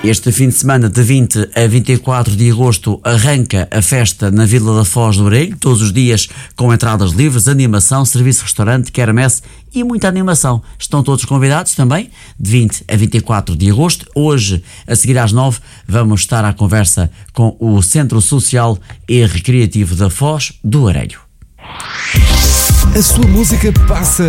Este fim de semana, de 20 a 24 de agosto, arranca a festa na Vila da Foz do Orelho, todos os dias com entradas livres, animação, serviço restaurante, quermesse e muita animação. Estão todos convidados também, de 20 a 24 de agosto. Hoje, a seguir às 9, vamos estar à conversa com o Centro Social e Recreativo da Foz do Orelho. A sua música passa